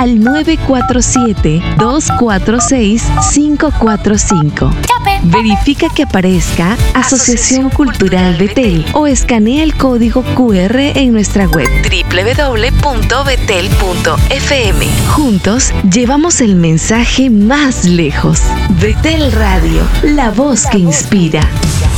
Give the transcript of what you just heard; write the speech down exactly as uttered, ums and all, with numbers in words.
al nueve cuatro siete, dos cuatro seis, cinco cuatro cinco. Verifica que aparezca Asociación Cultural Betel o escanea el código cu erre en nuestra web doble u doble u doble u punto betel punto efe eme. Juntos llevamos el mensaje más lejos. Betel Radio, la voz que inspira.